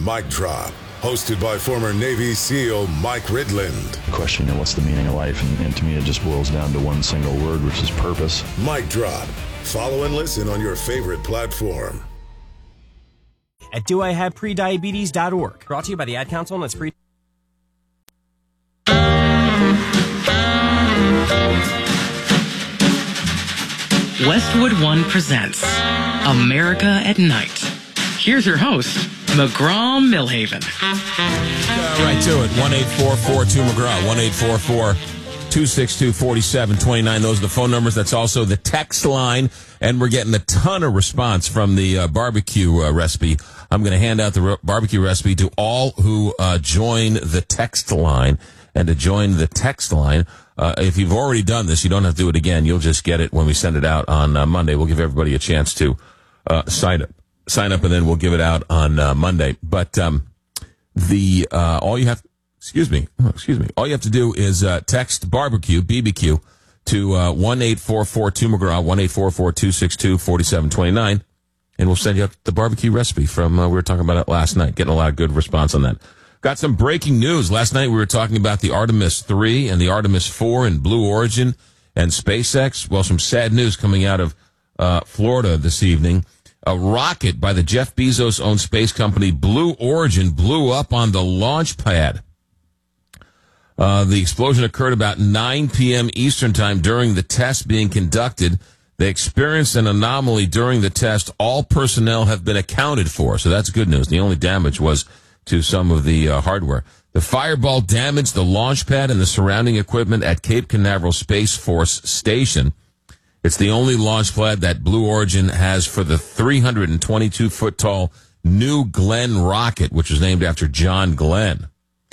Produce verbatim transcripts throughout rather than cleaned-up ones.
Mic Drop, hosted by former Navy SEAL Mike Ridland. The question, you know, what's the meaning of life? And, and to me, it just boils down to one single word, which is purpose. Mic Drop. Follow and listen on your favorite platform. At do I have prediabetes dot org. Brought to you by the Ad Council and its pre... Westwood One presents America at Night. Here's your host, McGraw Millhaven. Uh, right to it. one eight four four two McGraw. one eight four four two six two four seven two nine. Those are the phone numbers. That's also the text line. And we're getting a ton of response from the uh, barbecue uh, recipe. I'm going to hand out the re- barbecue recipe to all who uh, join the text line. And to join the text line, uh, if you've already done this, you don't have to do it again. You'll just get it when we send it out on uh, Monday. We'll give everybody a chance to uh, sign up. Sign up, and then we'll give it out on uh, Monday. But um, the uh, all you have, excuse me, oh, excuse me, all you have to do is uh, text barbecue B B Q to uh, one eight four four two McGraw, one eight four four two six two four seven two nine, and we'll send you up the barbecue recipe from uh, we were talking about it last night. Getting a lot of good response on that. Got some breaking news. Last night we were talking about the Artemis three and the Artemis four and Blue Origin and SpaceX. Well, some sad news coming out of uh, Florida this evening. A rocket by the Jeff Bezos-owned space company Blue Origin blew up on the launch pad. Uh, the explosion occurred about nine p.m. Eastern time during the test being conducted. They experienced an anomaly during the test. All personnel have been accounted for, so that's good news. The only damage was to some of the uh, hardware. The fireball damaged the launch pad and the surrounding equipment at Cape Canaveral Space Force Station. It's the only launch pad that Blue Origin has for the three hundred twenty-two foot tall New Glenn rocket, which was named after John Glenn.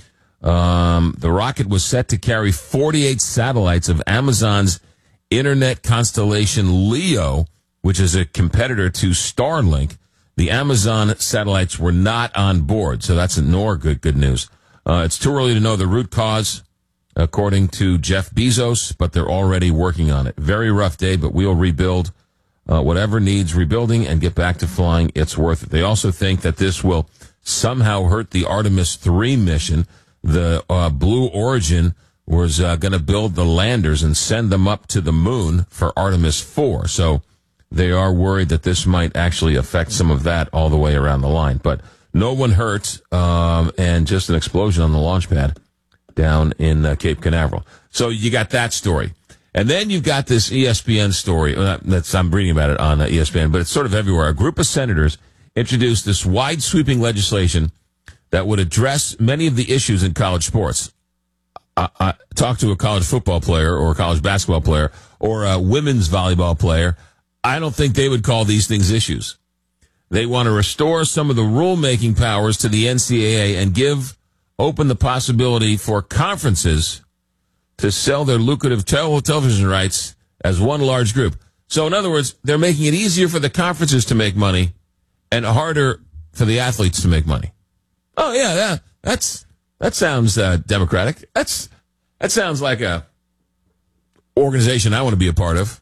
Um, the rocket was set to carry forty-eight satellites of Amazon's internet constellation LEO, which is a competitor to Starlink. The Amazon satellites were not on board, so that's nor good good news. Uh, it's too early to know the root cause, according to Jeff Bezos, but they're already working on it. Very rough day, but we'll rebuild uh, whatever needs rebuilding and get back to flying. It's worth it. They also think that this will somehow hurt the Artemis three mission. The uh, Blue Origin was uh, going to build the landers and send them up to the moon for Artemis four. So they are worried that this might actually affect some of that all the way around the line. But no one hurt, um, and just an explosion on the launch pad down in uh, Cape Canaveral. So you got that story. And then you've got this E S P N story. Uh, that's, I'm reading about it on uh, E S P N, but it's sort of everywhere. A group of senators introduced this wide-sweeping legislation that would address many of the issues in college sports. I, I talked to a college football player or a college basketball player or a women's volleyball player. I don't think they would call these things issues. They want to restore some of the rulemaking powers to the N C double A and give open the possibility for conferences to sell their lucrative tel- television rights as one large group. So in other words, they're making it easier for the conferences to make money and harder for the athletes to make money. Oh yeah, yeah, that's that sounds uh, democratic. That's that sounds like a organization I want to be a part of.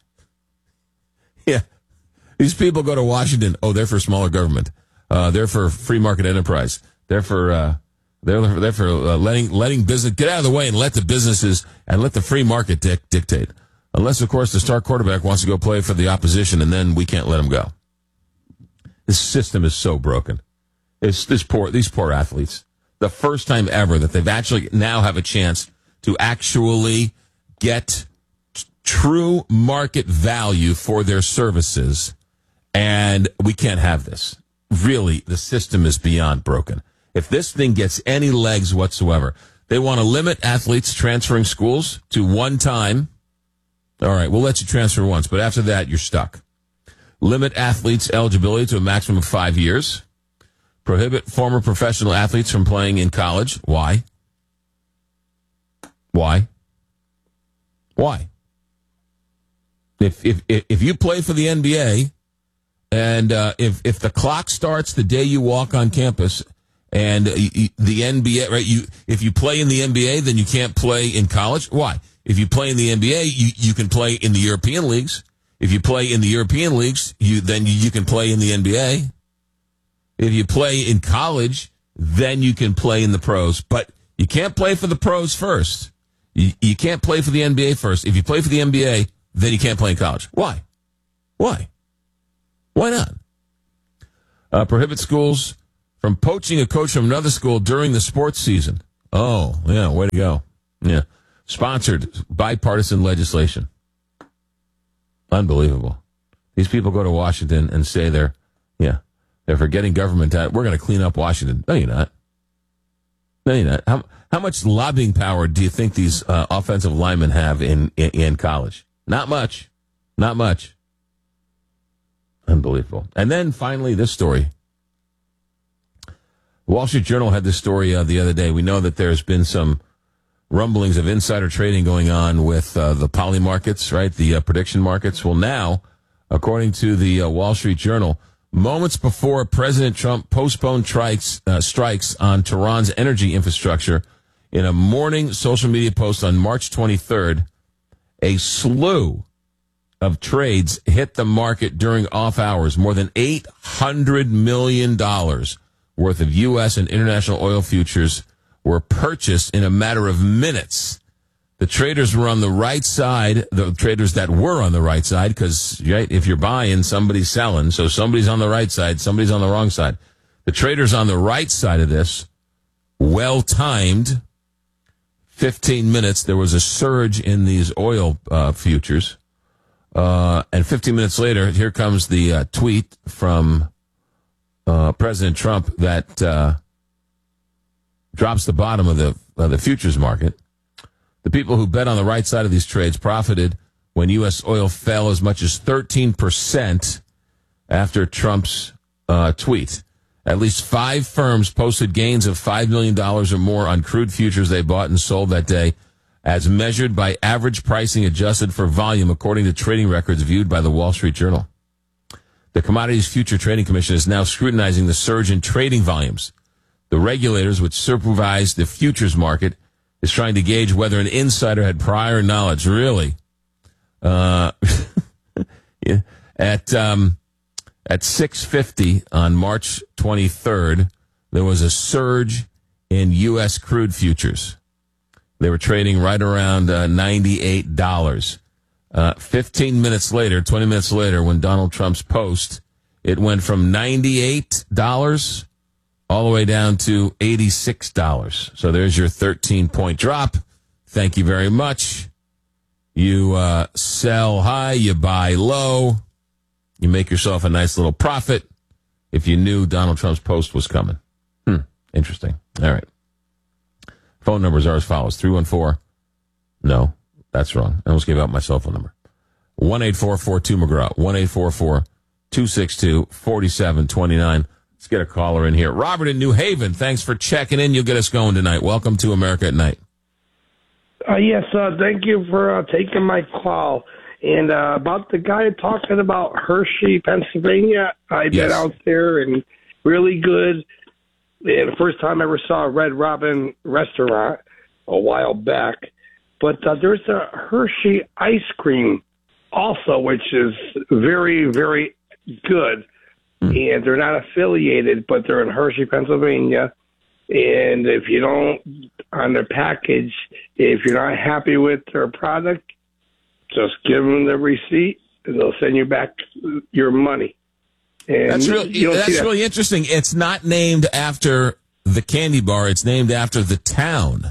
Yeah, these people go to Washington. Oh, they're for smaller government. Uh, they're for free market enterprise. They're for uh, they're they're for uh, letting letting business get out of the way and let the businesses and let the free market dic- dictate. Unless, of course, the star quarterback wants to go play for the opposition, and then we can't let him go. This system is so broken. It's this poor these poor athletes. The first time ever that they've actually now have a chance to actually get true market value for their services, and we can't have this. Really, the system is beyond broken. If this thing gets any legs whatsoever, they want to limit athletes transferring schools to one time. All right, we'll let you transfer once, but after that, you're stuck. Limit athletes' eligibility to a maximum of five years. Prohibit former professional athletes from playing in college. Why? Why? Why? If if if you play for the N B A, and uh, if if the clock starts the day you walk on campus, and uh, the N B A, right? You if you play in the N B A, then you can't play in college. Why? If you play in the N B A, you you can play in the European leagues. If you play in the European leagues, you then you, you can play in the N B A. If you play in college, then you can play in the pros. But you can't play for the pros first. You, you can't play for the N B A first. If you play for the N B A, then you can't play in college. Why? Why? Why not? Uh, prohibit schools from poaching a coach from another school during the sports season. Oh, yeah, way to go. Yeah. Sponsored bipartisan legislation. Unbelievable. These people go to Washington and say they're, yeah, they're forgetting government. We're going to clean up Washington. No, you're not. No, you're not. How, how much lobbying power do you think these uh, offensive linemen have in, in, in college? Not much. Not much. Unbelievable. And then finally, this story. The Wall Street Journal had this story uh, the other day. We know that there's been some rumblings of insider trading going on with uh, the poly markets, right? The uh, prediction markets. Well, now, according to the uh, Wall Street Journal, moments before President Trump postponed strikes, uh, strikes on Tehran's energy infrastructure, in a morning social media post on March twenty-third, a slew of trades hit the market during off hours. More than eight hundred million dollars worth of U S and international oil futures were purchased in a matter of minutes. The traders were on the right side, the traders that were on the right side, because right, if you're buying, somebody's selling, so somebody's on the right side, somebody's on the wrong side. The traders on the right side of this, well-timed, fifteen minutes, there was a surge in these oil uh, futures. Uh, and fifteen minutes later, here comes the uh, tweet from uh, President Trump that uh, drops the bottom of the of the futures market. The people who bet on the right side of these trades profited when U S oil fell as much as thirteen percent after Trump's uh, tweet. At least five firms posted gains of five million dollars or more on crude futures they bought and sold that day, as measured by average pricing adjusted for volume, according to trading records viewed by the Wall Street Journal. The Commodities Future Trading Commission is now scrutinizing the surge in trading volumes. The regulators, which supervise the futures market, is trying to gauge whether an insider had prior knowledge. Really? Uh, yeah. At um, at six fifty on March twenty-third, there was a surge in U S crude futures. They were trading right around uh, ninety-eight dollars. Uh, fifteen minutes later, twenty minutes later, when Donald Trump's post, it went from ninety-eight dollars all the way down to eighty-six dollars. So there's your thirteen-point drop. Thank you very much. You uh, sell high, you buy low. You make yourself a nice little profit if you knew Donald Trump's post was coming. Hmm, interesting. All right. Phone numbers are as follows. three one four. No, that's wrong. I almost gave out my cell phone number. one eight four four two McGraw. one eight four four two six two four seven two nine. Let's get a caller in here. Robert in New Haven, thanks for checking in. You'll get us going tonight. Welcome to America at Night. Uh, yes, uh, thank you for uh, taking my call. And uh, about the guy talking about Hershey, Pennsylvania, I've Yes. been out there and really good. And the first time I ever saw a Red Robin restaurant a while back. But uh, there's a Hershey ice cream also, which is very, very good. Mm. And they're not affiliated, but they're in Hershey, Pennsylvania. And if you don't, on their package, if you're not happy with their product, just give them the receipt and they'll send you back your money. And That's really, you don't see that's that. really interesting. It's not named after the candy bar. It's named after the town.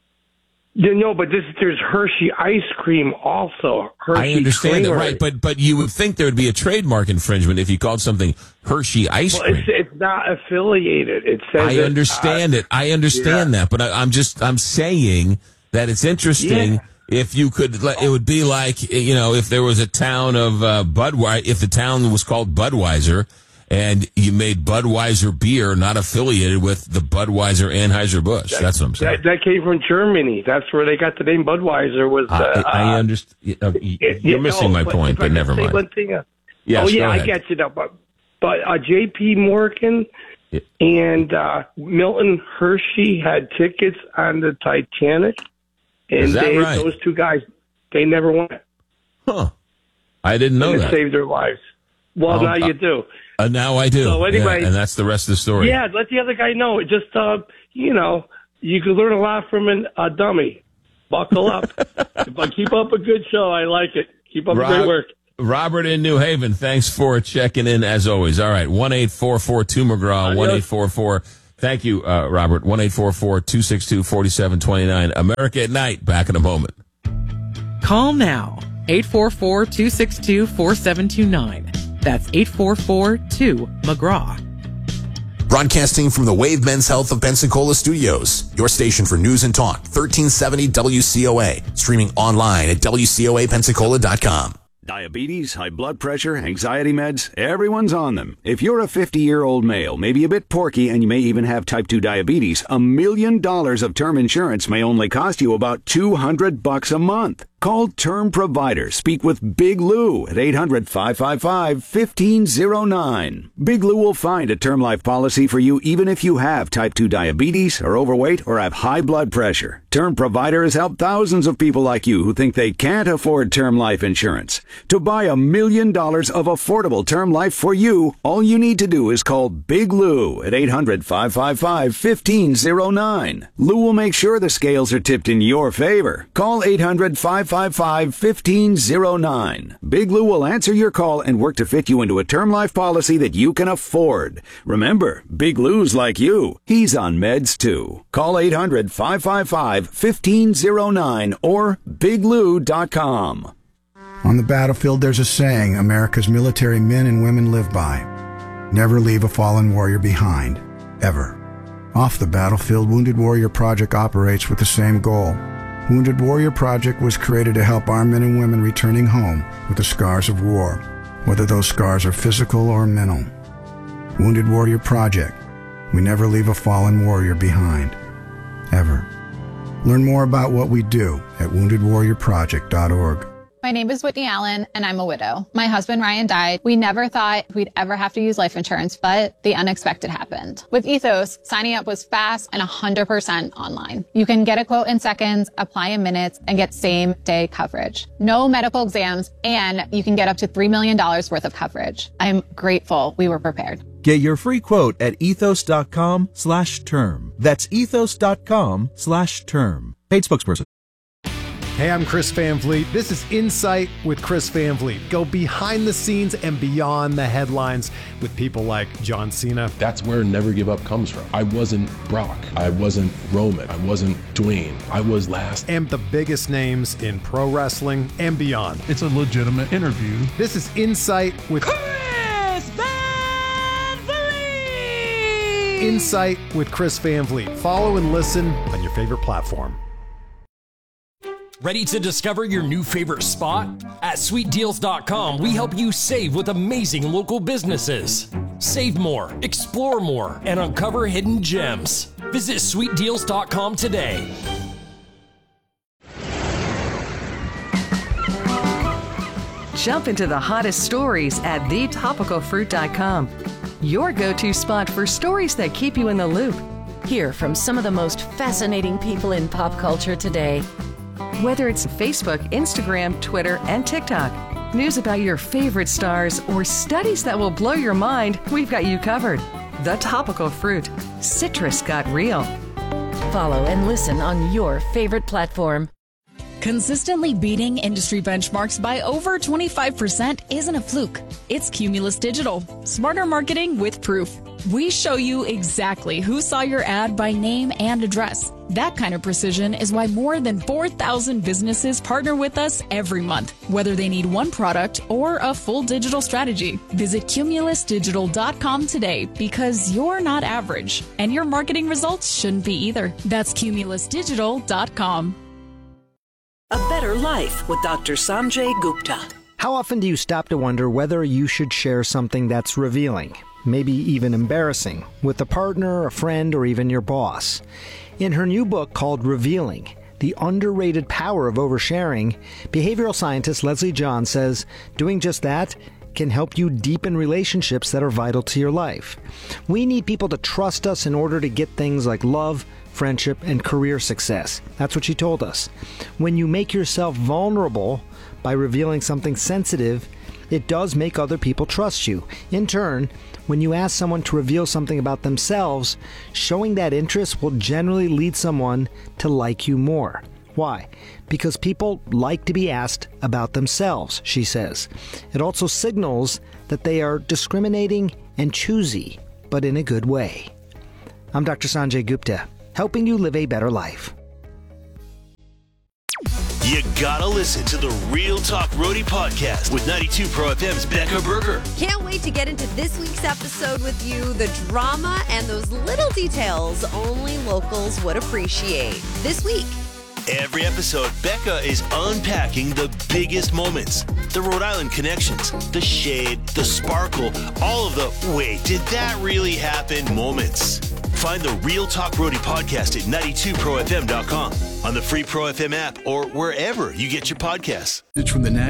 You know, but this, there's Hershey ice cream also. Hershey I understand it, Creamery. right? But but you would think there would be a trademark infringement if you called something Hershey ice Well, cream. it's, it's not affiliated. It says I it, understand uh, it. I understand yeah. that, but I, I'm just I'm saying that it's interesting. Yeah. If you could, it would be like, you know, if there was a town of uh, Budweiser, if the town was called Budweiser, and you made Budweiser beer not affiliated with the Budweiser Anheuser-Busch. That's what I'm saying. That, that came from Germany. That's where they got the name Budweiser. Was uh, I, I understand. Uh, it- you're it- missing no, my point, if I but can never say mind. one thing, uh, Yes, oh yeah, go I ahead. get you now. But but uh, J P Morgan Yeah. and uh, Milton Hershey had tickets on the Titanic, and Is that they, right? those two guys, they never went. Huh. I didn't know and it that. saved their lives. Well, Oh, now uh, you do. Uh, now I do. So anyway, yeah, and that's the rest of the story. Yeah, let the other guy know. It just, uh, you know, you can learn a lot from an, a dummy. Buckle up. But keep up a good show. I like it. Keep up Rob, the great work. Robert in New Haven, thanks for checking in as always. All right, one eight four four two McGraw, one eight four four. Thank you, uh, Robert, one eight four four two six two four seven two nine. America at Night, back in a moment. Call now, eight four four two six two four seven two nine. That's eight four four two McGraw. Broadcasting from the Wave Men's Health of Pensacola Studios, your station for news and talk, thirteen seventy W C O A, streaming online at W C O A Pensacola dot com. Diabetes, high blood pressure, anxiety meds, everyone's on them. If you're a fifty-year-old male, maybe a bit porky, and you may even have type two diabetes, a million dollars of term insurance may only cost you about two hundred bucks a month. Call Term Provider. Speak with Big Lou at eight hundred five five five one five zero nine. Big Lou will find a term life policy for you even if you have type two diabetes, are overweight, or have high blood pressure. Term Provider has helped thousands of people like you who think they can't afford term life insurance. To buy a million dollars of affordable term life for you, all you need to do is call Big Lou at eight hundred five five five one five zero nine. Lou will make sure the scales are tipped in your favor. Call eight hundred five five five one five zero nine. Big Lou will answer your call and work to fit you into a term life policy that you can afford. Remember, Big Lou's like you. He's on meds too. Call eight hundred five five five one five zero nine or big lou dot com. On the battlefield, there's a saying America's military men and women live by. Never leave a fallen warrior behind. Ever. Off the battlefield, Wounded Warrior Project operates with the same goal. Wounded Warrior Project was created to help our men and women returning home with the scars of war, whether those scars are physical or mental. Wounded Warrior Project. We never leave a fallen warrior behind. Ever. Learn more about what we do at wounded warrior project dot org. My name is Whitney Allen, and I'm a widow. My husband, Ryan, died. We never thought we'd ever have to use life insurance, but the unexpected happened. With Ethos, signing up was fast and one hundred percent online. You can get a quote in seconds, apply in minutes, and get same-day coverage. No medical exams, and you can get up to three million dollars worth of coverage. I'm grateful we were prepared. Get your free quote at ethos.com slash term. That's ethos.com slash term. Paid spokesperson. Hey, I'm Chris Van Vliet. This is Insight with Chris Van Vliet. Go behind the scenes and beyond the headlines with people like John Cena. That's where Never Give Up comes from. I wasn't Brock. I wasn't Roman. I wasn't Dwayne. I was last. And the biggest names in pro wrestling and beyond. It's a legitimate interview. This is Insight with Chris Van Vliet. Insight with Chris Van Vliet. Follow and listen on your favorite platform. Ready to discover your new favorite spot? At sweet deals dot com, we help you save with amazing local businesses. Save more, explore more, and uncover hidden gems. Visit sweet deals dot com today. Jump into the hottest stories at the topical fruit dot com. Your go-to spot for stories that keep you in the loop. Hear from some of the most fascinating people in pop culture today. Whether it's Facebook, Instagram, Twitter, and TikTok, news about your favorite stars, or studies that will blow your mind, we've got you covered. The Topical Fruit. Citrus got real. Follow and listen on your favorite platform. Consistently beating industry benchmarks by over twenty-five percent isn't a fluke. It's Cumulus Digital. Smarter marketing with proof. We show you exactly who saw your ad by name and address. That kind of precision is why more than four thousand businesses partner with us every month, whether they need one product or a full digital strategy. Visit cumulus digital dot com today because you're not average, and your marketing results shouldn't be either. That's cumulus digital dot com. A Better Life with Doctor Sanjay Gupta. How often do you stop to wonder whether you should share something that's revealing, maybe even embarrassing, with a partner, a friend, or even your boss? In her new book called Revealing, The Underrated Power of Oversharing, behavioral scientist Leslie John says doing just that can help you deepen relationships that are vital to your life. We need people to trust us in order to get things like love, friendship, and career success. That's what she told us. When you make yourself vulnerable by revealing something sensitive, It does make other people trust you. In turn, when you ask someone to reveal something about themselves, showing that interest will generally lead someone to like you more. Why? Because people like to be asked about themselves, she says. It also signals that they are discriminating and choosy, but in a good way. I'm Doctor Sanjay Gupta, helping you live a better life. You gotta listen to the Real Talk Roadie podcast with ninety-two Pro F M's Becca Berger. Can't wait to get into this week's episode with you. The drama and those little details only locals would appreciate. This week. Every episode, Becca is unpacking the biggest moments. The Rhode Island connections, the shade, the sparkle, all of the wait, did that really happen moments. Find the Real Talk Roadie podcast at ninety-two pro f m dot com, on the free Pro F M app, or wherever you get your podcasts. From the